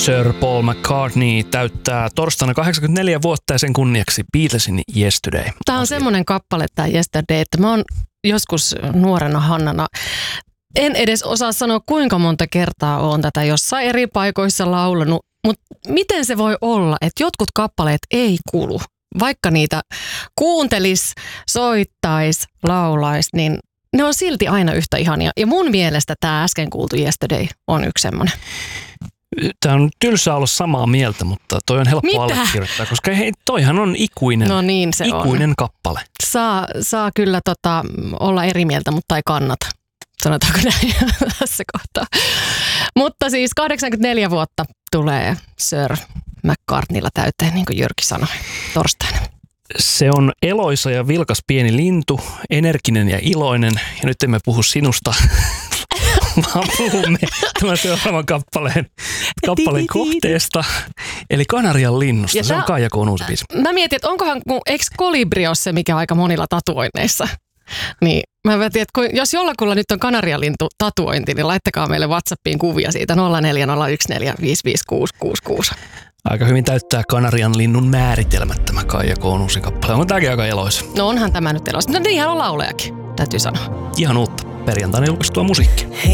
Sir Paul McCartney täyttää torstaina 84 vuotta ja sen kunniaksi Beatlesin Yesterday. Tämä on semmoinen kappale, tämä Yesterday, että mä oon joskus nuorena Hannana, en edes osaa sanoa kuinka monta kertaa oon tätä jossain eri paikoissa laulanut, mutta miten se voi olla, että jotkut kappaleet ei kulu, vaikka niitä kuuntelis, soittais, laulais, niin ne on silti aina yhtä ihania. Ja mun mielestä tämä äsken kuultu Yesterday on yksi semmoinen. Tämä on tylsää olla samaa mieltä, mutta toi on helppo allekirjoittaa, koska hei, toihan on ikuinen, no niin, ikuinen kappale. Saa kyllä olla eri mieltä, mutta ei kannata. Sanotaanko näin tässä kohtaa. Mutta siis 84 vuotta tulee Sir McCartneylla täyteen, niin kuin Jyrki sanoi torstaina. Se on eloisa ja vilkas pieni lintu, energinen ja iloinen. Ja nyt emme puhu sinusta, vaan puhumme tämän seuraavan kappaleen kohteesta. Eli Kanarian linnusta. Ja se on Kaija K:n uusi biisi. Mä mietin, että eikö kolibri ole se, mikä aika monilla tatuoinneissa? Niin, mä mietin, että jos jollakulla nyt on kanarialintu tatuointi, niin laittakaa meille WhatsAppiin kuvia siitä 0401455666. Aika hyvin täyttää Kanarian linnun määritelmät tämä Kaija K:n uusi kappale. Onko tämäkin aika eloisa? No onhan tämä nyt eloisa. No niinhän on laulejakin, täytyy sanoa. Ihan uutta perjantaina julkaistua musiikkia.